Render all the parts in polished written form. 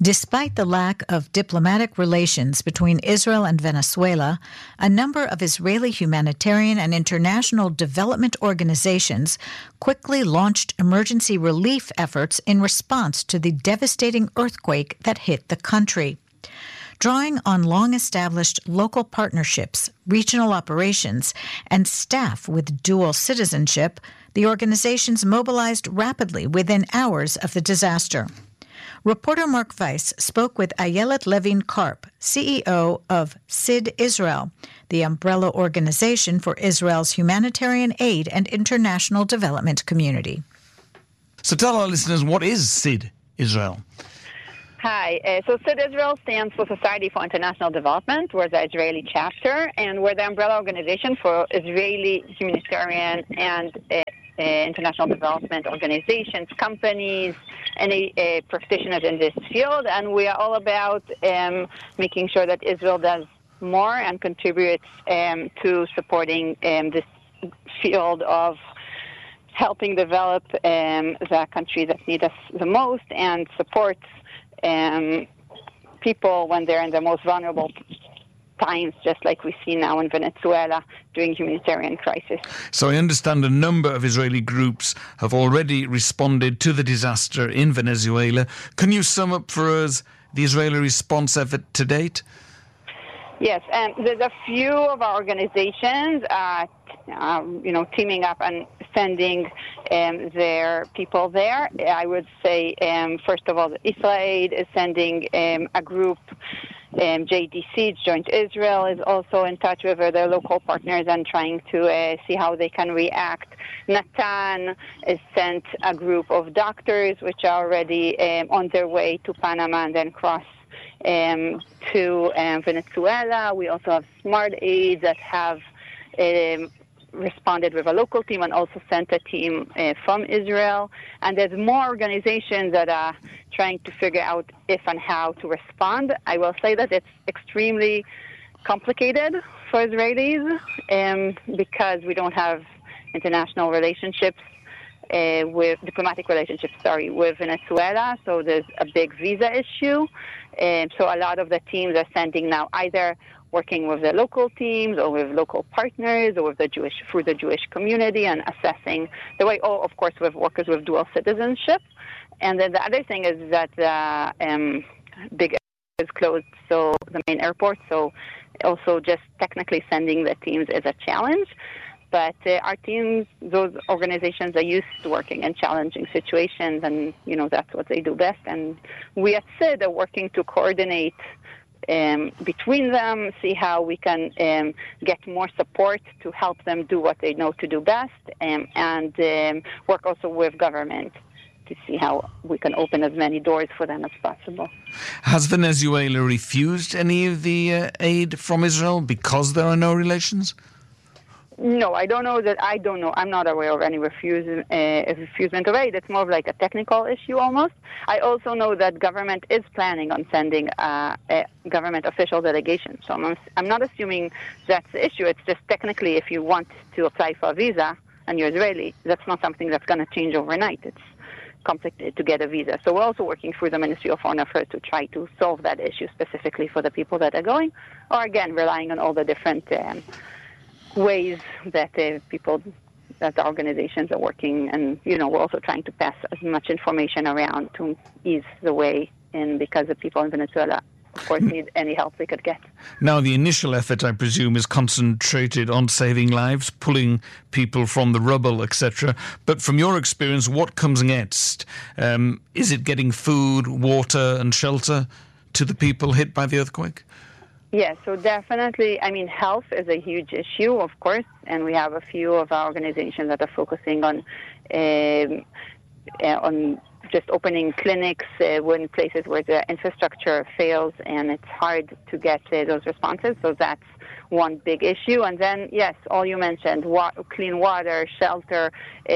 Despite the lack of diplomatic relations between Israel and Venezuela, a number of Israeli humanitarian and international development organizations quickly launched emergency relief efforts in response to the devastating earthquake that hit the country. Drawing on long-established local partnerships, regional operations, and staff with dual citizenship, the organizations mobilized rapidly within hours of the disaster. Reporter Mark Weiss spoke with Ayelet Levin-Karp, CEO of SID Israel, the umbrella organization for Israel's humanitarian aid and international development community. So tell our listeners, what is SID Israel? Hi. So SID Israel stands for Society for International Development. We're the Israeli chapter, and we're the umbrella organization for Israeli humanitarian and international development organizations, companies, any practitioners in this field. And we are all about making sure that Israel does more and contributes to supporting this field of helping develop the countries that need us the most and supports people when they're in the most vulnerable times, just like we see now in Venezuela during humanitarian crisis. So I understand a number of Israeli groups have already responded to the disaster in Venezuela. Can you sum up for us the Israeli response effort to date? Yes, and there's a few of our organizations, teaming up and sending their people there. I would say, first of all, Israel is sending a group. JDC, Joint Israel, is also in touch with their local partners and trying to see how they can react. Natan has sent a group of doctors which are already on their way to Panama and then cross to Venezuela. We also have Smart Aid that have responded with a local team and also sent a team from Israel. And there's more organizations that are trying to figure out if and how to respond. I will say that it's extremely complicated for Israelis because we don't have international relationships with diplomatic relationships, with Venezuela. So there's a big visa issue. So a lot of the teams are sending now either working with the local teams or with local partners or with through the Jewish community and assessing the way, of course, with workers with dual citizenship. And then the other thing is that the big airport is closed, so the main airport, so also just technically sending the teams is a challenge. But our teams, those organizations are used to working in challenging situations, and, that's what they do best. And we at SID are working to coordinate between them, see how we can get more support to help them do what they know to do best, and work also with government to see how we can open as many doors for them as possible. Has Venezuela refused any of the aid from Israel because there are no relations? No, I don't know. I'm not aware of any refusement of aid. It's more of like a technical issue almost. I also know that government is planning on sending a government official delegation. So I'm not assuming that's the issue. It's just technically if you want to apply for a visa and you're Israeli, that's not something that's going to change overnight. It's complicated to get a visa. So we're also working through the Ministry of Foreign Affairs to try to solve that issue specifically for the people that are going, or again, relying on all the different ways that the organizations are working, and we're also trying to pass as much information around to ease the way in, because the people in Venezuela, of course, need any help they could get. Now, the initial effort, I presume, is concentrated on saving lives, pulling people from the rubble, etc. But from your experience, what comes next? Is it getting food, water and shelter to the people hit by the earthquake? Yes, so definitely, health is a huge issue, of course, and we have a few of our organizations that are focusing on just opening clinics in places where the infrastructure fails and it's hard to get those responses. So that's one big issue. And then, yes, all you mentioned, clean water, shelter,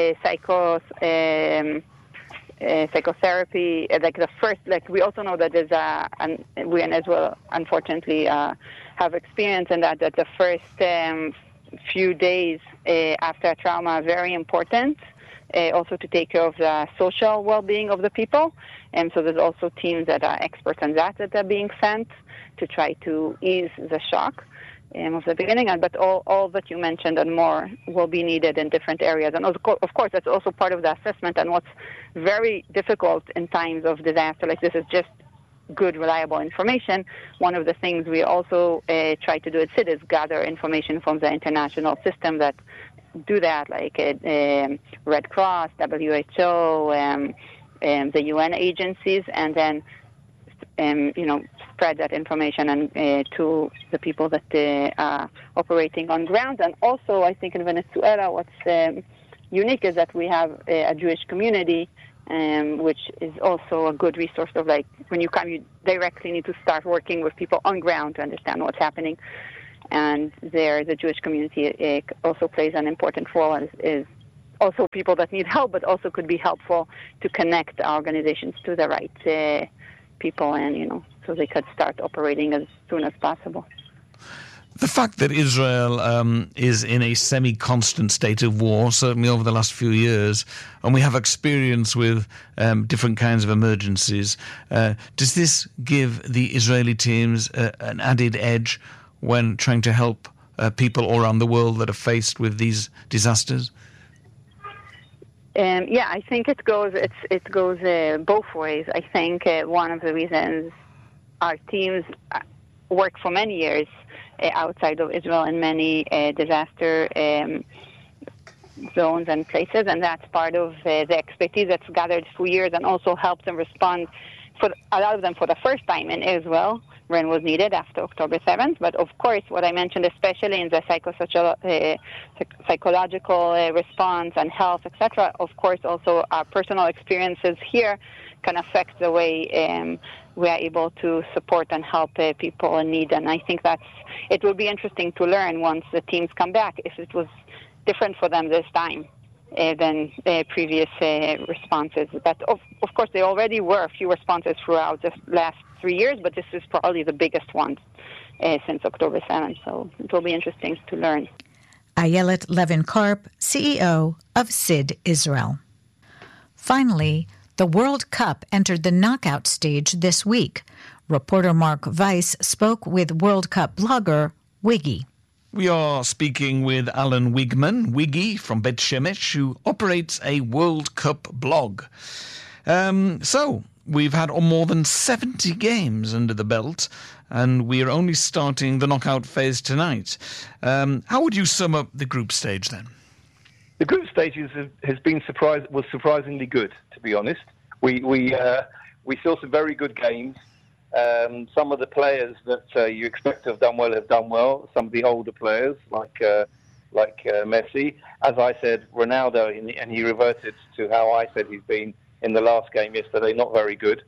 psychotherapy, we also know that there's we in Israel, unfortunately, have experience in that the first few days after a trauma are very important also to take care of the social well-being of the people. And so there's also teams that are experts on that are being sent to try to ease the shock of the beginning. But all that you mentioned and more will be needed in different areas. And of course, that's also part of the assessment. And what's very difficult in times of disaster like this is just good, reliable information. One of the things we also try to do at SID is gather information from the international system that do that, like Red Cross, WHO, the UN agencies, and then spread that information and to the people that are operating on ground. And also, I think in Venezuela, what's unique is that we have a Jewish community, which is also a good resource of, like, when you come, you directly need to start working with people on ground to understand what's happening. And there, the Jewish community also plays an important role and is also people that need help, but also could be helpful to connect organizations to the right people, and so they could start operating as soon as possible. The fact that Israel is in a semi-constant state of war, certainly over the last few years, and we have experience with different kinds of emergencies, does this give the Israeli teams an added edge when trying to help people all around the world that are faced with these disasters? I think it goes both ways. I think one of the reasons our teams work for many years outside of Israel in many disaster zones and places, and that's part of the expertise that's gathered through years, and also helps them respond, for a lot of them, for the first time in Israel when was needed after October 7th. But of course, what I mentioned, especially in the psychological response and health, etc., of course, also our personal experiences here can affect the way we are able to support and help people in need. And I think it will be interesting to learn once the teams come back if it was different for them this time than previous responses. But of course, there already were a few responses throughout the last 3 years, but this is probably the biggest one since October 7th. So it will be interesting to learn. Ayelet Levin-Karp, CEO of SID Israel. Finally, the World Cup entered the knockout stage this week. Reporter Mark Weiss spoke with World Cup blogger Wiggy. We are speaking with Alan Wigman, Wiggy from Bet Shemesh, who operates a World Cup blog. So, we've had more than 70 games under the belt, and we are only starting the knockout phase tonight. How would you sum up the group stage then? The group stage was surprisingly good, to be honest. We saw some very good games. Some of the players that you expect to have done well. Some of the older players, like Messi. As I said, Ronaldo, and he reverted to how I said he's been in the last game yesterday, not very good.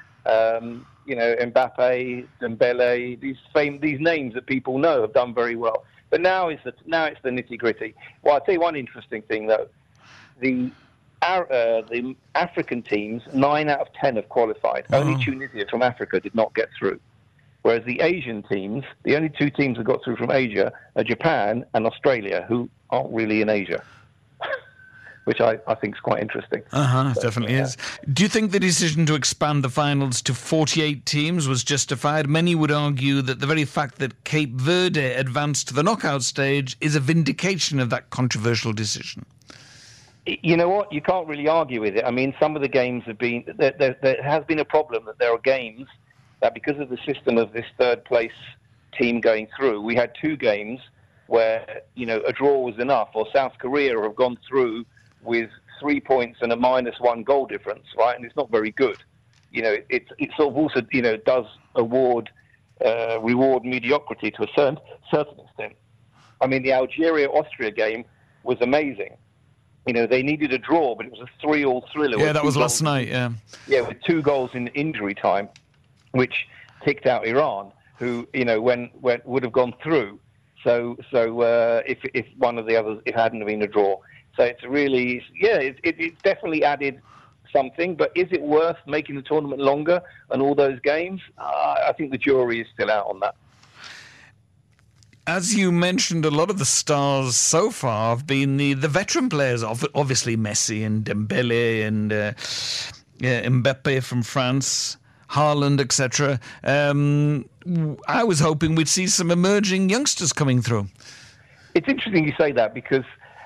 Mbappe, Dembele, these names that people know have done very well. But now it's the nitty-gritty. Well, I'll tell you one interesting thing, though. The African teams, 9 out of 10 have qualified. Only Tunisia from Africa did not get through. Whereas the Asian teams, the only 2 teams that got through from Asia are Japan and Australia, who aren't really in Asia, which I think is quite interesting. It definitely is. Do you think the decision to expand the finals to 48 teams was justified? Many would argue that the very fact that Cape Verde advanced to the knockout stage is a vindication of that controversial decision. You know what? You can't really argue with it. I mean, some of the games have been... There has been a problem that there are games that, because of the system of this third-place team going through, we had 2 games where, a draw was enough, or South Korea have gone through with 3 points and a -1 goal difference, right? And it's not very good. It sort of also, does reward mediocrity to a certain extent. I mean, the Algeria-Austria game was amazing. They needed a draw, but it was a 3-3 thriller. Yeah, that was last night, yeah. Yeah, with 2 goals in injury time, which ticked out Iran, who, would have gone through. So if one of the others, it hadn't been a draw. So it's really, it's definitely added something, but is it worth making the tournament longer and all those games? I think the jury is still out on that. As you mentioned, a lot of the stars so far have been the veteran players, obviously Messi and Dembele and Mbappe from France, Haaland, etc. I was hoping we'd see some emerging youngsters coming through. It's interesting you say that because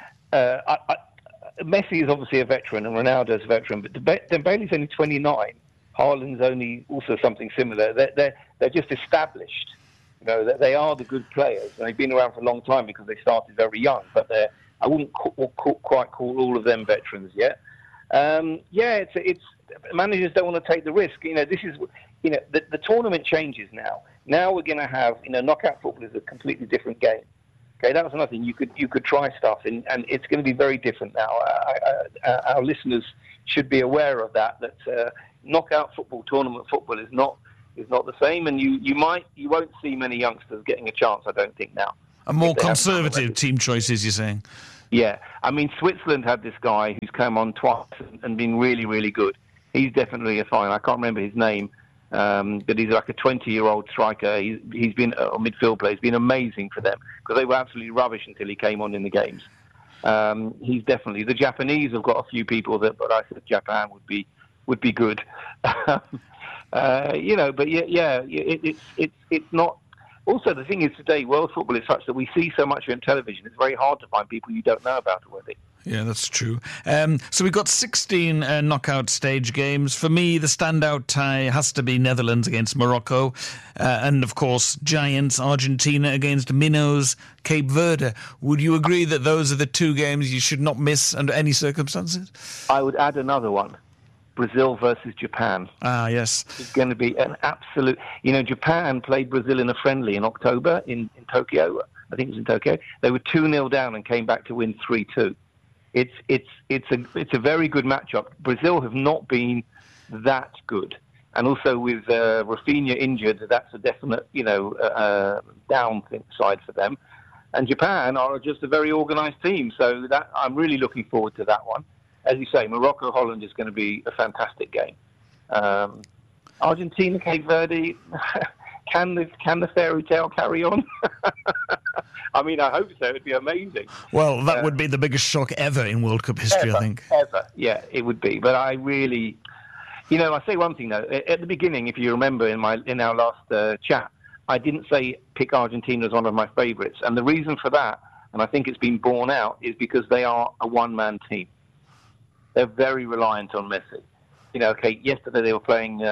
Messi is obviously a veteran and Ronaldo's a veteran, but Dembele's only 29. Haaland's only also something similar. They're just established. You know, they are the good players, and they've been around for a long time because they started very young. But I wouldn't quite call all of them veterans yet. It's managers don't want to take the risk. You know, this is the tournament changes now. Now we're going to have knockout football is a completely different game. Okay, that was another thing. You could try stuff, and it's going to be very different now. Our listeners should be aware of that knockout football, tournament football is not the same, and you won't see many youngsters getting a chance, I don't think, now. A more conservative team choices, you're saying? Yeah. I mean, Switzerland had this guy who's come on twice and been really, really good. He's definitely a fine. I can't remember his name, but he's like a 20-year-old striker. He's been a midfield player. He's been amazing for them because they were absolutely rubbish until he came on in the games. He's definitely... The Japanese have got a few people but I said Japan would be good. It's not. Also, the thing is today, world football is such that we see so much on television. It's very hard to find people you don't know about already. Yeah, that's true. So we've got 16 knockout stage games. For me, the standout tie has to be Netherlands against Morocco. And, of course, giants Argentina against minnows Cape Verde. Would you agree that those are the two games you should not miss under any circumstances? I would add another one. Brazil versus Japan. Ah, yes. It's going to be an absolute... Japan played Brazil in a friendly in October in Tokyo. I think it was in Tokyo. They were 2-0 down and came back to win 3-2. It's a very good matchup. Brazil have not been that good. And also with Rafinha injured, that's a definite, downside for them. And Japan are just a very organised team. So that I'm really looking forward to that one. As you say, Morocco-Holland is going to be a fantastic game. Argentina-Cape Verde, can the fairy tale carry on? I mean, I hope so. It would be amazing. Well, that would be the biggest shock ever in World Cup history, I think. Ever, yeah, it would be. But I really... I say one thing, though. At the beginning, if you remember in our last chat, I didn't say pick Argentina as one of my favourites. And the reason for that, and I think it's been borne out, is because they are a one-man team. They're very reliant on Messi. Yesterday they were playing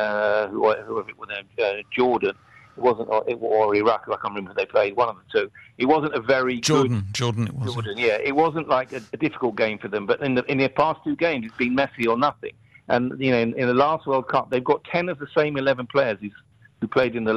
Jordan. It wasn't, or Iraq. I can't remember who they played. One of the two. It wasn't a very Jordan. It was. Jordan, yeah. It wasn't like a difficult game for them. But in their past two games, it's been Messi or nothing. And in the last World Cup, they've got 10 of the same 11 players who played in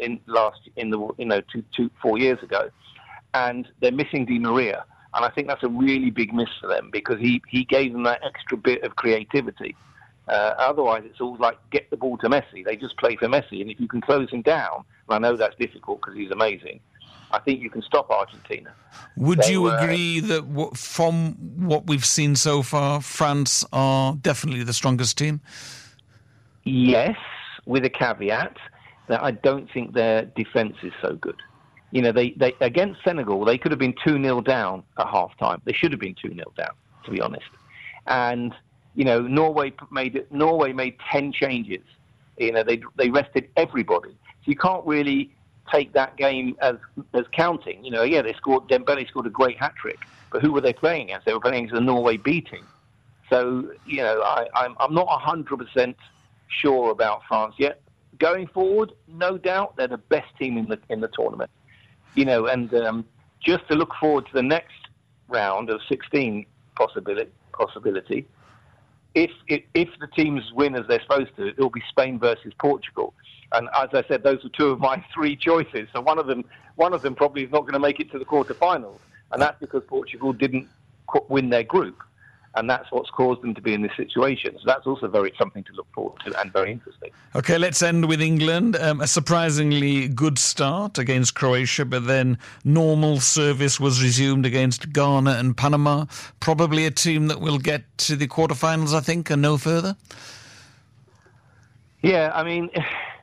4 years ago, and they're missing Di Maria. And I think that's a really big miss for them because he gave them that extra bit of creativity. Otherwise, it's all like get the ball to Messi. They just play for Messi. And if you can close him down, and I know that's difficult because he's amazing, I think you can stop Argentina. Would you agree that from what we've seen so far, France are definitely the strongest team? Yes, with a caveat that I don't think their defence is so good. They against Senegal, they could have been 2-0 down at half-time. They should have been 2-0 down, to be honest. And, Norway made 10 changes. They rested everybody. So you can't really take that game as counting. Dembele scored a great hat-trick. But who were they playing against? They were playing against a Norway B team. So, I'm not 100% sure about France yet. Going forward, no doubt they're the best team in the tournament. Just to look forward to the next round of 16 possibility. If the teams win as they're supposed to, it'll be Spain versus Portugal. And as I said, those are two of my three choices. So one of them probably is not going to make it to the quarterfinals, and that's because Portugal didn't win their group. And that's what's caused them to be in this situation. So that's also something to look forward to and very interesting. OK, let's end with England. A surprisingly good start against Croatia, but then normal service was resumed against Ghana and Panama. Probably a team that will get to the quarterfinals, I think, and no further. Yeah, I mean,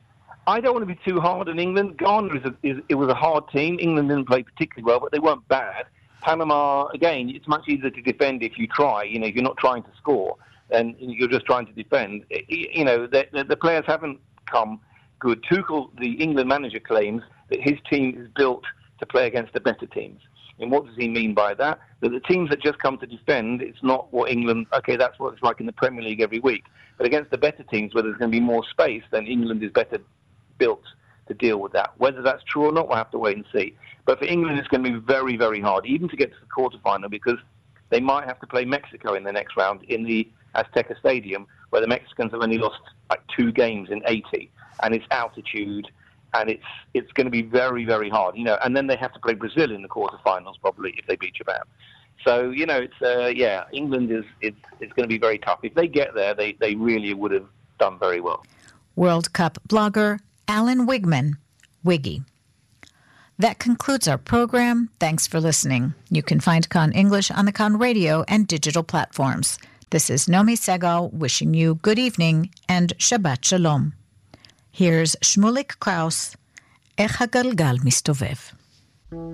I don't want to be too hard on England. Ghana it was a hard team. England didn't play particularly well, but they weren't bad. Panama, again, it's much easier to defend if you try. If you're not trying to score, and you're just trying to defend. The players haven't come good. Tuchel, the England manager, claims that his team is built to play against the better teams. And what does he mean by that? That the teams that just come to defend, it's not what England, okay, that's what it's like in the Premier League every week. But against the better teams, where there's going to be more space, then England is better built to deal with that. Whether that's true or not, we'll have to wait and see. But for England, it's going to be very, very hard, even to get to the quarterfinal, because they might have to play Mexico in the next round in the Azteca Stadium, where the Mexicans have only lost like 2 games in 80, and it's altitude, and it's going to be very, very hard. And then they have to play Brazil in the quarterfinals probably if they beat Japan. So England it's going to be very tough. If they get there, they really would have done very well. World Cup blogger Alan Wigman, Wiggy. That concludes our program. Thanks for listening. You can find Kan English on the Kan Radio and digital platforms. This is Nomi Segal wishing you good evening and Shabbat Shalom. Here's Shmulik Kraus, Ech HaGalgal Mistovev.